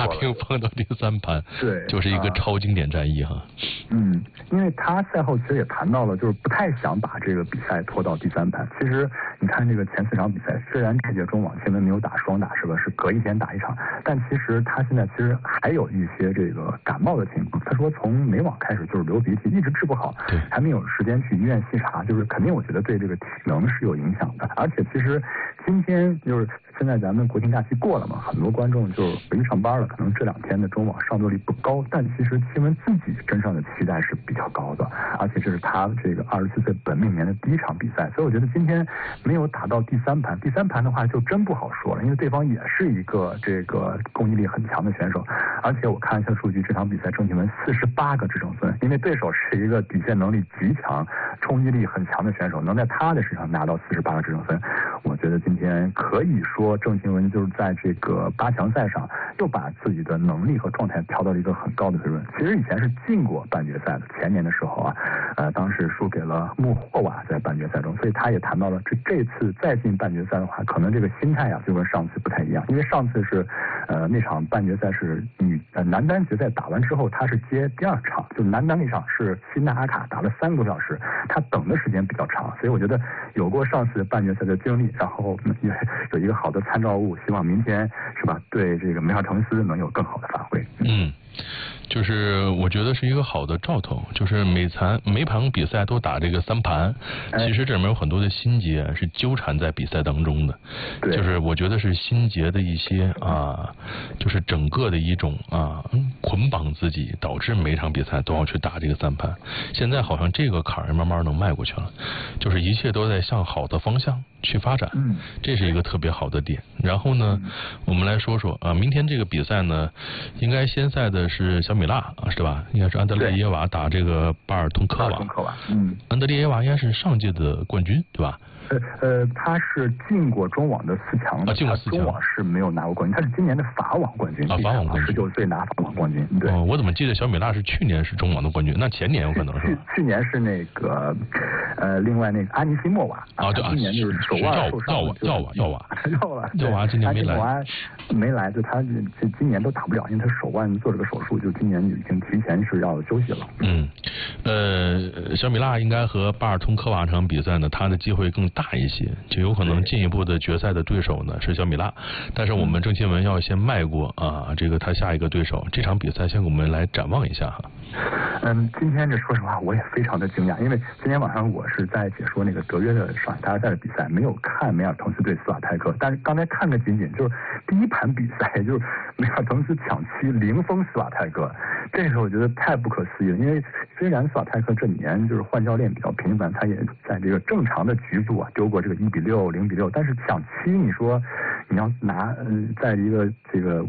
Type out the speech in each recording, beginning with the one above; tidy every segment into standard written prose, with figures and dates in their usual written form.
打平放到第3盘， 对， 就是一个超经典战役哈。 因为他赛后其实也谈到了，就是不太想把这个比赛拖到第3盘。其实你看这个前4场比赛，虽然这届中网新闻没有打双打是吧，是隔一天打一场，但其实他现在其实还有一些这个感冒的情况。他说从美网开始就是流鼻涕，一直治不好，还没有时间去医院细查，就是肯定我觉得对这个体能是有影响的。而且其实今天就是现在咱们国庆假期过了嘛，很多观众就回去上班了，可能这2天的中网上座率不高，但其实钦文自己身上的期待是比较高的，而且这是他这个24岁本命年的第1场比赛，所以我觉得今天没有打到第3盘，第3盘的话就真不好说了，因为对方也是一个这个攻击力很强的选手，而且我看一下数据，这场比赛郑钦文48个制胜分，因为对手是一个底线能力极强、冲击力很强的选手，能在他的身上拿到48个制胜分，我觉得今天可以说郑钦文就是在这个8强赛上又把自己的能力和状态调到了一个很高的水准。其实以前是进过半决赛的，前年的时候啊，当时输给了穆霍瓦在半决赛中，所以他也谈到了这次再进半决赛的话，可能这个心态啊就跟上次不太一样，因为上次是那场半决赛是男单决赛打完之后，他是接第2场，就男单那场是辛纳阿卡打了3个多小时，他等的时间比较长，所以我觉得有过上次半决赛的经历，然后也有一个好的参照物，希望明天是吧，对这个梅尔滕斯能有更好的发挥。 就是我觉得是一个好的兆头，就是每盘比赛都打这个3盘，其实这里面有很多的心结是纠缠在比赛当中的，就是我觉得是心结的一些就是整个的一种捆绑自己，导致每场比赛都要去打这个3盘。现在好像这个坎儿慢慢能迈过去了，就是一切都在向好的方向去发展，这是一个特别好的点。然后呢，我们来说说明天这个比赛呢，应该先赛的是小米拉是吧？应该是安德烈耶娃打这个巴尔通科娃。安德烈耶娃应该是上届的冠军对吧？ 他是进过中网的4强的， 进过4强， 中网是没有拿过冠军，他是今年的法网冠军， 法网冠军 ，19岁拿法网冠军。对， 我怎么记得小米拉是去年是中网的冠军？那前年有可能是去年是那个另外那个阿尼西莫娃今年就是手腕受伤， 耀娃今年没来，就他今年都打不了，因为他手腕做了个手术，就今年已经提前是要休息了。 小米拉应该和巴尔通科娃这场比赛呢，他的机会更大一些，就有可能进一步的决赛的对手呢是小米拉，但是我们郑钦文要先迈过这个他下一个对手，这场比赛先给我们来展望一下哈。 今天这说实话我也非常的惊讶，因为今天晚上我是在解说那个德约的上海大师赛的比赛，没有看梅尔滕斯对斯瓦泰克，但是刚才看个仅仅就是第1盘比赛，就是梅尔滕斯抢七0封斯瓦泰克，这个我觉得太不可思议了。因为虽然斯瓦泰克这几年就是换教练比较频繁，他也在这个正常的局部丢过这个1-6、0-6，但是抢七，你说你要拿在一个这个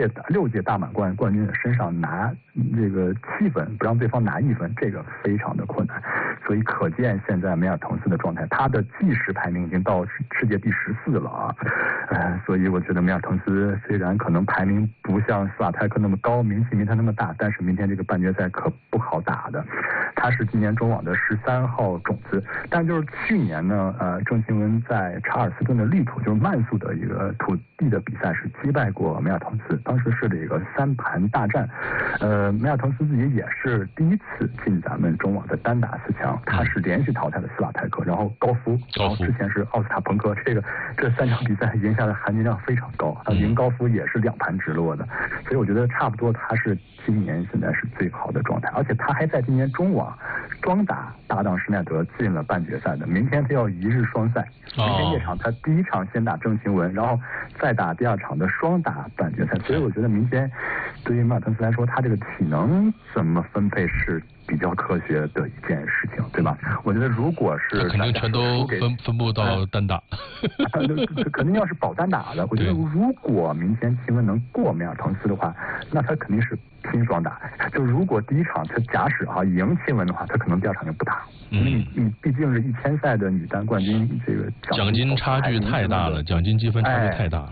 6届大满贯冠军的身上拿这个7分，不让对方拿1分，这个非常的困难。所以可见现在梅尔滕斯的状态，他的计时排名已经到世界第14了所以我觉得梅尔滕斯虽然可能排名不像斯瓦泰克那么高，名气没他那么大，但是明天这个半决赛可不好打的。他是今年中网的13号种子，但就是去年呢，郑钦文在查尔斯顿的力土，就是慢速的一个土地的比赛是击败过梅尔滕斯，当时是这个3盘大战。梅尔滕斯自己也是第一次进咱们中网的单打4强，他是连续淘汰了斯瓦泰克，然后高夫，然后之前是奥斯塔彭科，这3场比赛赢下的含金量非常高，赢高夫也是2盘直落的，所以我觉得差不多他是今年现在是最好的状态，而且他还在今年中网双打搭档施耐德进了半决赛的，明天他要1日双赛，明天夜场他第1场先打郑钦文，然后再打第2场的双打半决赛，所以我觉得明天对于马尔滕斯来说，他这个体能怎么分配是比较科学的一件事情，对吧？我觉得如果是肯定全都分布到单打， 肯定要是保单打的。我觉得如果明天钦文能过梅尔滕斯的话，那他肯定是拼双打。就如果第1场他假使赢钦文的话，他可能第2场就不打，因为你毕竟是1000赛的女单冠军，这个奖金差距太大了，奖金积分差距太大了。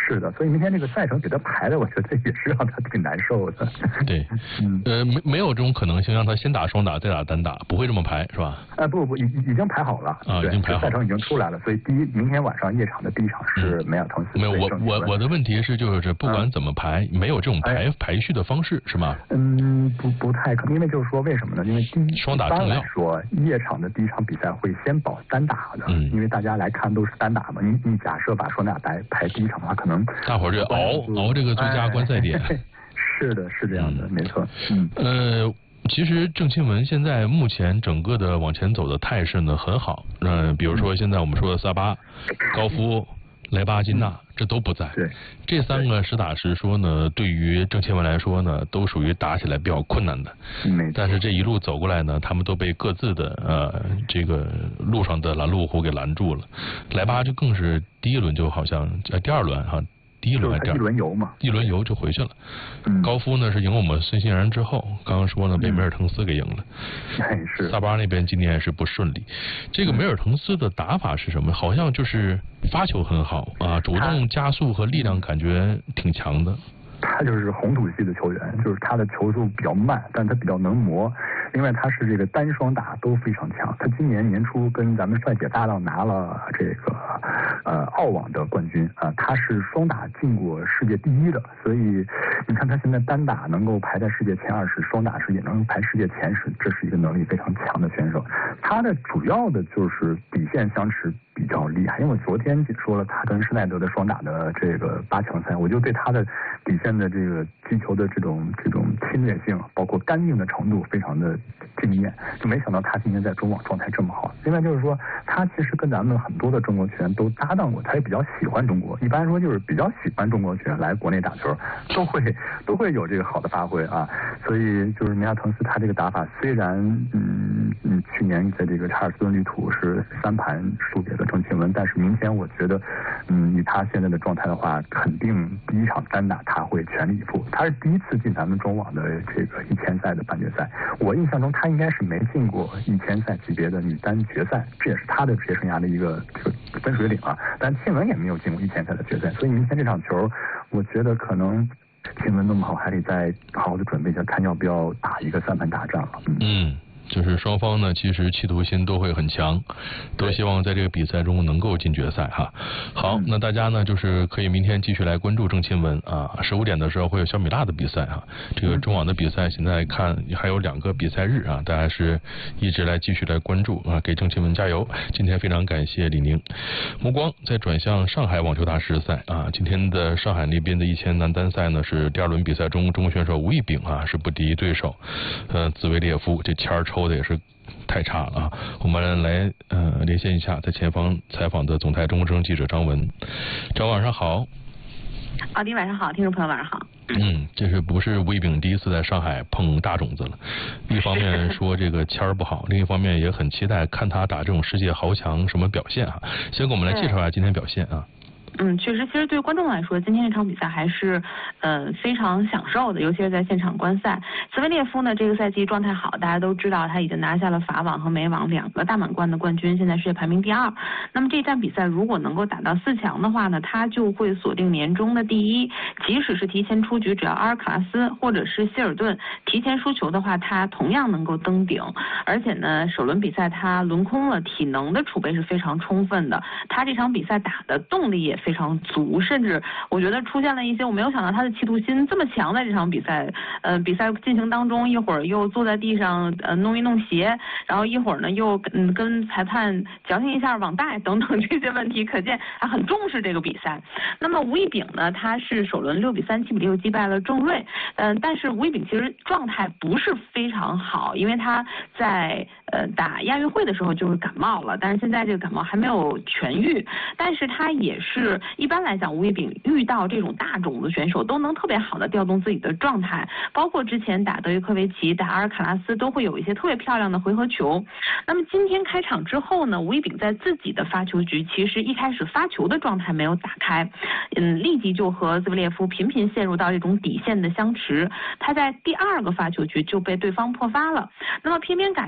是的，所以明天这个赛程给他排的，我觉得也是让他挺难受的。 对，没有这种可能性让他先打双打再打单打，不会这么排是吧？ 不，已经排好了啊，已经排好了， 赛程已经出来了，所以明天晚上夜场的第一场是梅尔滕斯。 没有，我的问题是就是不管怎么排，没有这种排序的方式是吗？ 不太可能，因为就是说为什么呢？因为双打重要。 说夜场的第一场比赛会先保单打的，因为大家来看都是单打嘛。你假设把双打排第一场的话，可能大伙儿就熬这个最佳观赛点。 是的，是这样的，没错。 其实郑钦文现在目前整个的往前走的态势呢很好。比如说现在我们说的萨巴、高夫、莱巴金娜，这都不在。 对， 这三个实打实说呢，对于郑钦文来说呢，都属于打起来比较困难的。但是这一路走过来呢，他们都被各自的这个路上的拦路虎给拦住了。莱巴就更是第一轮就好像第二轮哈。第一轮还是一轮游嘛， 一轮游就回去了。高夫呢是赢我们孙兴然之后，刚刚说呢被梅尔滕斯给赢了。 是萨巴那边今年是不顺利。这个梅尔滕斯的打法是什么？好像就是发球很好啊，主动加速和力量感觉挺强的。 他就是红土系的球员，就是他的球速比较慢，但他比较能磨。另外他是这个单双打都非常强，他今年年初跟咱们帅姐搭档拿了这个澳网的冠军啊，他是双打进过世界第一的，所以你看他现在单打能够排在世界前20，双打是也能排世界前10，这是一个能力非常强的选手。他的主要的就是底线相持比较厉害，因为我昨天说了他跟施耐德的双打的这个8强赛，我就对他的底线的这个击球的这种侵略性，包括干硬的程度非常的惊艳，就没想到他今天在中网状态这么好。另外就是说，他其实跟咱们很多的中国球员都搭档过，他也比较喜欢中国。一般说就是比较喜欢中国球员来国内打球，都会有这个好的发挥啊。所以就是梅尔滕斯他这个打法，虽然去年在这个查尔斯顿绿土是3盘输给了郑钦文，但是明天我觉得以他现在的状态的话，肯定第一场单打他会全力以赴。他是第一次进咱们中网的这个1000赛的半决赛，我印象中他应该是没进过1000赛级别的女单决赛，这也是他的职业生涯的一个分水岭啊。但钦文也没有进过1000赛的决赛，所以明天这场球，我觉得可能钦文那么好，还得再好好的准备一下，看要不要打一个3盘大战了。 就是双方呢，其实企图心都会很强，都希望在这个比赛中能够进决赛哈。好，那大家呢就是可以明天继续来关注郑钦文啊，15点的时候会有小米辣的比赛哈。这个中网的比赛现在看还有2个比赛日啊，大家是一直来继续来关注啊，给郑钦文加油。今天非常感谢李宁。目光再转向上海网球大师赛啊，今天的上海那边的1000男单赛呢是第2轮比赛中，中国选手吴亦丙啊是不敌对手兹维列夫，这签抽的也是太差了啊！我们来连线一下在前方采访的总台中国之声记者张文。张晚上好。 奥迪晚上好，听众朋友晚上好。 这是不是吴亦丙第一次在上海碰大种子了？一方面说这个签儿不好，另一方面也很期待看他打这种世界豪强什么表现啊！先给我们来介绍一下今天表现啊。 确实，其实对观众来说，今天这场比赛还是非常享受的，尤其是在现场观赛。兹维列夫呢，这个赛季状态好，大家都知道他已经拿下了法网和美网2个大满贯的冠军，现在世界排名第2。那么这站比赛如果能够打到4强的话呢，他就会锁定年终的第1。即使是提前出局，只要阿尔卡拉斯或者是希尔顿提前输球的话，他同样能够登顶。而且呢，首轮比赛他轮空了，体能的储备是非常充分的。他这场比赛打的动力也非常足，甚至我觉得出现了一些我没有想到他的企图心这么强，在这场比赛，比赛进行当中，一会儿又坐在地上弄一弄鞋，然后一会儿呢又跟裁判矫情一下网带等等这些问题，可见他很重视这个比赛。那么吴亦丙呢，他是首轮6比3、7比6击败了郑睿，但是吴亦丙其实状态不是非常好，因为他在打亚运会的时候就是感冒了，但是现在这个感冒还没有痊愈，但是他也是一般来讲，吴亦丙遇到这种大种子选手都能特别好的调动自己的状态，包括之前打德约科维奇、打阿尔卡拉斯都会有一些特别漂亮的回合球。那么今天开场之后呢，吴亦丙在自己的发球局其实一开始发球的状态没有打开，立即就和兹维列夫频频陷入到这种底线的相持，他在第2个发球局就被对方破发了。那么偏偏赶上呢，兹维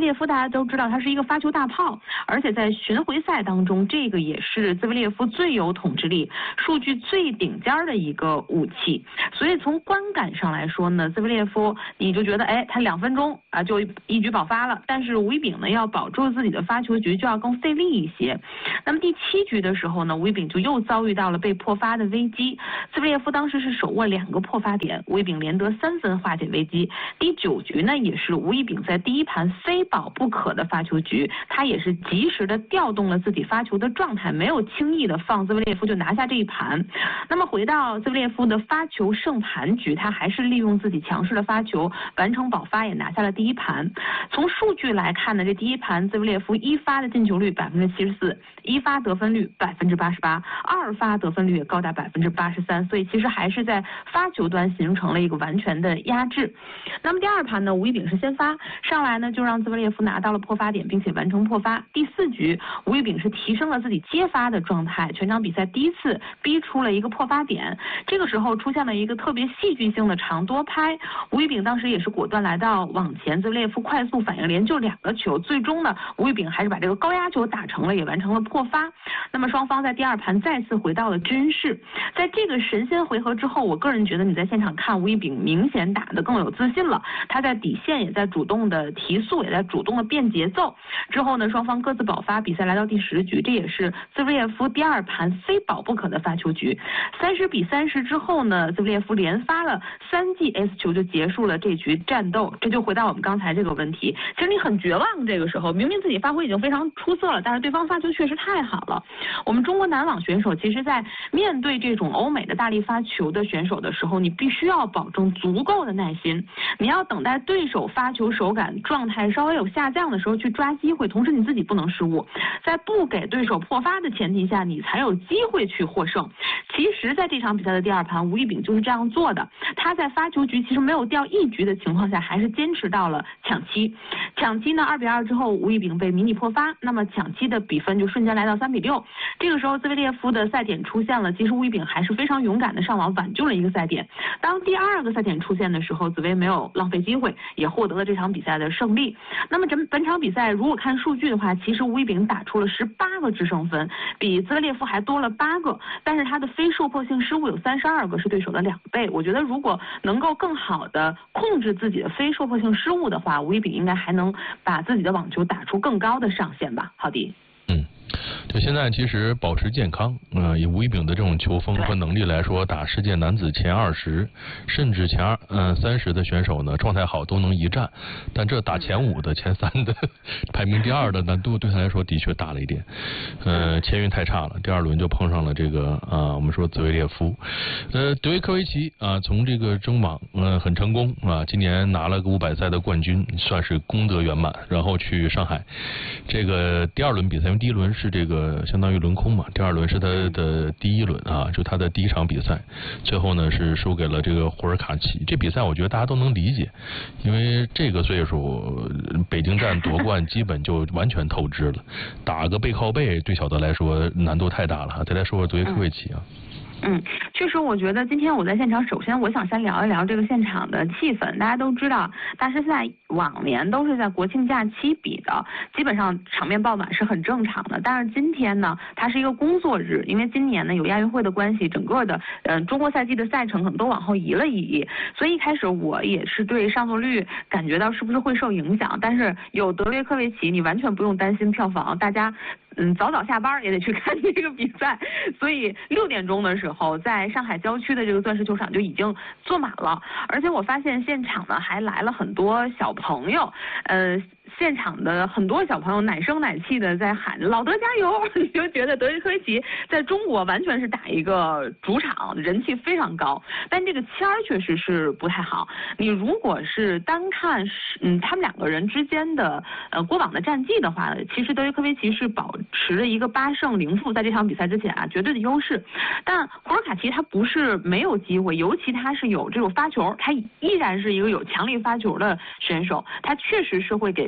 列夫大家都知道他是一个发球大炮，而且在巡回赛当中，这个也是兹维列夫最有统治力、数据最顶尖的一个武器。所以从观感上来说呢，兹维列夫你就觉得他2分钟啊就一举爆发了，但是吴一丙呢要保住自己的发球局就要更费力一些。那么第7局的时候呢，吴一丙就又遭遇到了被破发的危机。兹维列夫当时是手握2个破发点，吴一丙连得3分化解危机。第9局呢，也是吴一丙在第1盘非保不可的发球局，他也是及时的调动了自己发球的状态，没有轻易的放兹维列夫就拿下这一盘。那么回到兹维列夫的发球胜盘局，他还是利用自己强势的发球完成保发，也拿下了第1盘。从数据来看呢，这第1盘兹维列夫1发的进球率74%， 1发得分率88%， 2发得分率也高达83%，所以其实还是在发球端形成了一个完全的压制。那么第2盘呢，吴一丙是先发上来呢，就让兹维列夫拿到了破发点，并且完成破发。第4局，吴一丙是提升了自己接发的状态，全场比赛第1次逼出了一个破发点。这个时候出现了一个特别戏剧性的长多拍，吴一丙当时也是果断来到网前，兹维列夫快速反应连救2个球，最终呢，吴一丙还是把这个高压球打成了，也完成了破发。那么双方在第2盘再次回到了均势。在这个神仙回合之后，我个人觉得你在现场看吴一丙明显打得更有自信了，他在底线也在主动的提速，也在主动的变节奏。之后呢，双方各自保发，比赛来到第10局，这也是兹维列夫第2盘非保不可的发球局。30-30之后呢，兹维列夫连发了3记 S 球就结束了这局战斗。这就回到我们刚才这个问题，其实你很绝望，这个时候明明自己发挥已经非常出色了，但是对方发球确实太好了。我们中国男网选手其实在面对这种欧美的大力发球的选手的时候，你必须要保证足够的耐心，你要等待对手发球手感状态稍微有下降的时候去抓机会，同时你自己不能失误，在不给对手破发的前提下，你才有机会去获胜。其实在这场比赛的第2盘，吴一丙就是这样做的，他在发球局其实没有掉1局的情况下，还是坚持到了抢七。抢七呢2-2之后，吴一丙被迷你破发，那么抢七的比分就瞬间来到3-6。这个时候兹维列夫的赛点出现了，其实吴一丙还是非常勇敢的上网挽救了一个赛点。当第2个赛点出现的时候，紫薇没有浪费机会，也获得了这场比赛的胜利。那么本场比赛如果看数据的话，其实吴一丙打出了18个制胜分，比兹维列夫还多了8个，但是他的非受迫性失误有32个，是对手的2倍。我觉得如果能够更好的控制自己的非受迫性失误的话，吴一丙应该还能把自己的网球打出更高的上限吧。好的。 就现在其实保持健康，以吴一丙的这种球风和能力来说，打世界男子前20甚至前30的选手呢，状态好都能一战，但这打前5的、前3的，排名第2的难度对他来说的确大了一点。签运太差了，第2轮就碰上了这个我们说兹维列夫。德约科维奇从这个中网很成功今年拿了个500赛的冠军，算是功德圆满。然后去上海，这个第2轮比赛，因为第1轮是这个相当于轮空嘛，第2轮是他的第1轮就他的第1场比赛，最后呢是输给了这个胡尔卡奇。这比赛我觉得大家都能理解，因为这个岁数北京站夺冠基本就完全透支了，打个背靠背对小德来说难度太大了。再来说说德约科维奇确实，我觉得今天我在现场，首先我想先聊一聊这个现场的气氛。大家都知道，大师赛往年都是在国庆假期比的，基本上场面爆满是很正常的。但是今天呢，它是一个工作日，因为今年呢有亚运会的关系，整个的中国赛季的赛程可能都往后移了一移，所以一开始我也是对上座率感觉到是不是会受影响。但是有德约科维奇，你完全不用担心票房，大家早早下班也得去看这个比赛，所以6点钟的时候，在上海郊区的这个钻石球场就已经坐满了，而且我发现现场呢还来了很多小朋友，现场的很多小朋友奶声奶气的在喊老德加油，你就觉得德约科维奇在中国完全是打一个主场，人气非常高，但这个签儿确实是不太好。你如果是单看他们2个人之间的过往的战绩的话，其实德约科维奇是保持了一个8胜0负，在这场比赛之前绝对的优势。但胡尔卡奇他不是没有机会，尤其他是有这种发球，他依然是一个有强力发球的选手，他确实是会给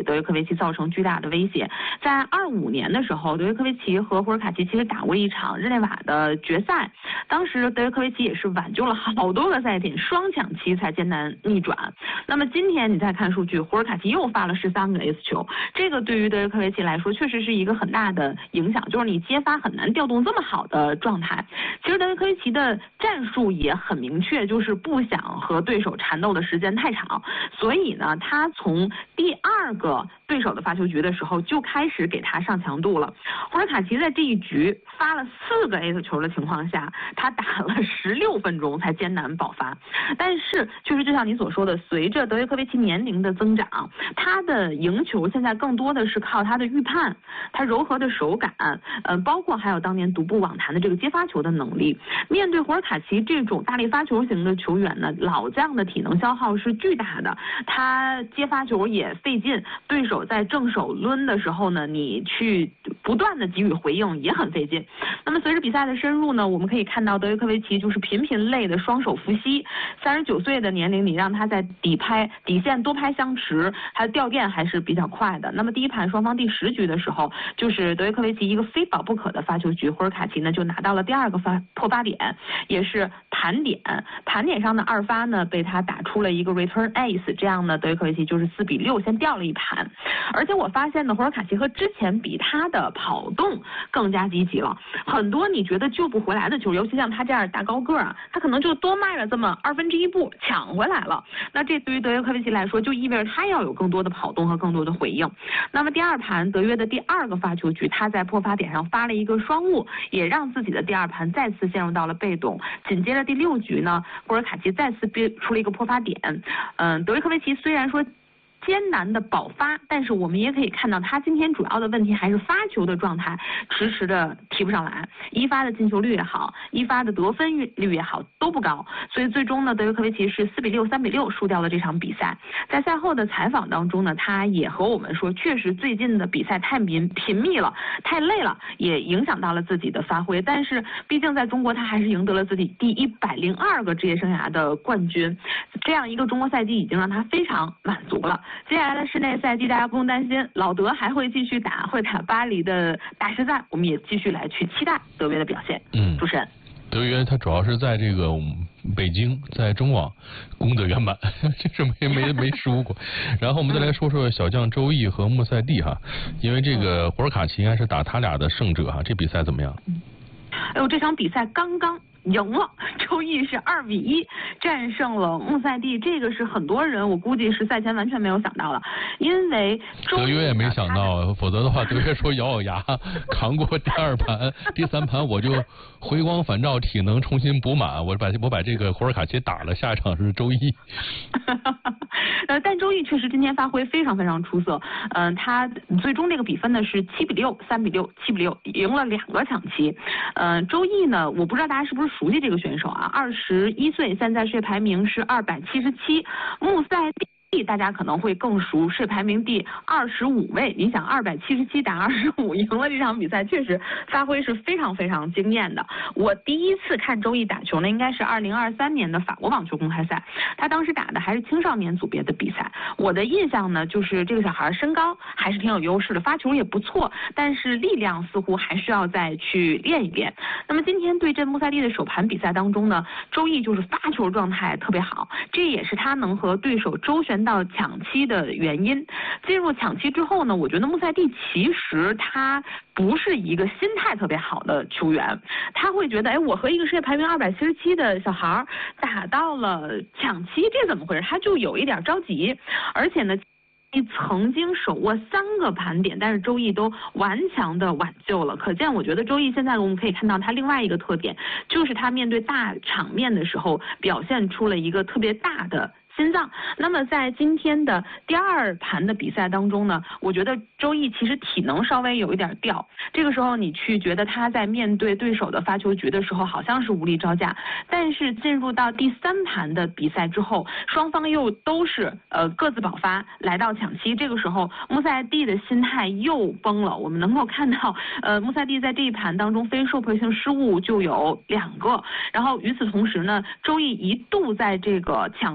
德约科维奇造成巨大的威胁。在25年的时候，德约科维奇和胡尔卡奇其实打过一场日内瓦的决赛，当时德约科维奇也是挽救了好多个赛点，双抢七才艰难逆转。那么今天你再看数据，胡尔卡奇又发了13个 ace 球，这个对于德约科维奇来说确实是一个很大的影响，就是你接发很难调动这么好的状态。其实德约科维奇的战术也很明确，就是不想和对手缠斗的时间太长，所以呢，他从第2个对手的发球局的时候就开始给他上强度了。胡尔卡奇在这一局发了4个 ace 球的情况下，他打了16分钟才艰难爆发。但是就是就像你所说的，随着德约科维奇年龄的增长，他的赢球现在更多的是靠他的预判，他柔和的手感，包括还有当年独步网坛的这个接发球的能力。面对胡尔卡奇这种大力发球型的球员呢，老将的体能消耗是巨大的，他接发球也费劲，对手在正手抡的时候呢，你去不断的给予回应也很费劲。那么随着比赛的深入呢，我们可以看到德约科维奇就是频频累的双手伏羲，39岁的年龄你让他在底线多拍相持，他的掉电还是比较快的。那么第一盘双方第10局的时候，就是德约科维奇一个非保不可的发球局，胡尔卡奇呢就拿到了第2个破发点，也是盘点上的2发呢被他打出了一个 return ace， 这样呢德约科维奇就是4比6先掉了一盘。而且我发现呢，胡尔卡奇和之前比他的跑动更加积极了，很多你觉得救不回来的球，尤其像他这样大高个啊，他可能就多迈了这么1/2步抢回来了。那这对于德约科维奇来说，就意味着他要有更多的跑动和更多的回应。那么第2盘德约的第2个发球局，他在破发点上发了一个双误，也让自己的第2盘再次陷入到了被动。紧接着第6局呢，胡尔卡奇再次憋出了一个破发点。德约科维奇虽然说艰难的保发，但是我们也可以看到他今天主要的问题还是发球的状态迟迟的提不上来，一发的进球率也好，一发的得分率也好都不高，所以最终呢德约科维奇是4比6、3比6输掉了这场比赛。在赛后的采访当中呢，他也和我们说，确实最近的比赛太频密了，太累了，也影响到了自己的发挥，但是毕竟在中国他还是赢得了自己第102个职业生涯的冠军，这样一个中国赛季已经让他非常满足了。接下来的室内赛季大家不用担心，老德还会继续打，会打巴黎的大师赛，我们也继续来去期待德约的表现。主持人， 德约他主要是在这个北京，在中网功德圆满，这是没输过。然后我们再来说说小将周毅和穆塞蒂哈，因为这个胡尔卡奇应该是打他俩的胜者哈，这比赛怎么样？ 哎呦，这场比赛刚刚赢了，周毅是2比1战胜了穆塞蒂，这个是很多人我估计是赛前完全没有想到的，因为德约也没想到，否则的话德约说咬牙扛过第2盘，第3盘我就回光返照，体能重新补满，我把这个胡尔卡奇打了，下一场是周毅。 但周毅确实今天发挥非常非常出色，他最终这个比分呢是7比6、3比6、7比6，赢了2个抢七。周毅呢，我不知道大家是不是熟悉这个选手啊，21岁，现在世界排名是277，穆塞蒂大家可能会更熟，世界排名第25位。你想277打25，赢了这场比赛，确实发挥是非常非常惊艳的。我第一次看周毅打球呢，应该是2023年的法国网球公开赛，他当时打的还是青少年组别的比赛。我的印象呢，就是这个小孩身高还是挺有优势的，发球也不错，但是力量似乎还需要再去练一练。那么今天对阵穆塞蒂的首盘比赛当中呢，周毅就是发球状态特别好，这也是他能和对手周旋到抢七的原因。进入抢七之后呢，我觉得穆塞蒂其实他不是一个心态特别好的球员，他会觉得，哎，我和一个世界排名277的小孩打到了抢七，这怎么回事？他就有一点着急，而且呢，曾经手握3个盘点，但是周毅都顽强的挽救了。可见我觉得周毅现在我们可以看到他另外一个特点，就是他面对大场面的时候表现出了一个特别大的心脏。那么在今天的第2盘的比赛当中呢，我觉得周毅其实体能稍微有一点掉，这个时候你去觉得他在面对对手的发球局的时候好像是无力招架，但是进入到第3盘的比赛之后，双方又都是各自爆发来到抢七，这个时候穆塞蒂的心态又崩了。我们能够看到穆塞蒂在这一盘当中非受迫性失误就有2个，然后与此同时呢，周毅一度在这个抢七当中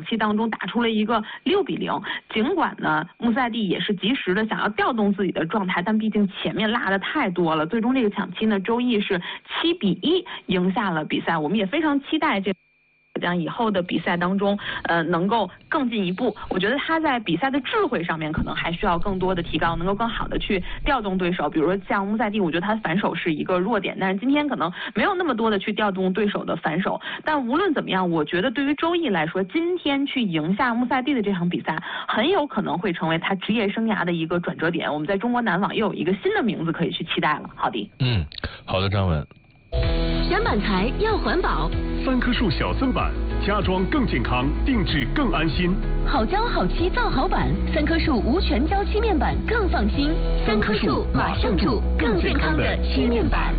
打出了一个6-0。尽管呢，穆萨蒂也是及时的想要调动自己的状态，但毕竟前面落的太多了，最终这个抢七呢，周毅是7-1赢下了比赛。我们也非常期待这样以后的比赛当中，能够更进一步。我觉得他在比赛的智慧上面可能还需要更多的提高，能够更好的去调动对手。比如说像穆萨蒂，我觉得他反手是一个弱点，但是今天可能没有那么多的去调动对手的反手。但无论怎么样，我觉得对于周毅来说，今天去赢下穆萨蒂的这场比赛，很有可能会成为他职业生涯的一个转折点。我们在中国男网又有一个新的名字可以去期待了。好的， 好的，张文。 选板材要环保 ，3棵树小森板，家装更健康，定制更安心。 好胶好漆造好板，3棵树无全胶漆面板更放心。3棵树马上住，更健康的漆面板。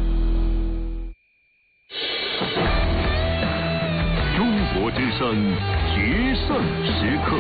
中国之声决胜时刻。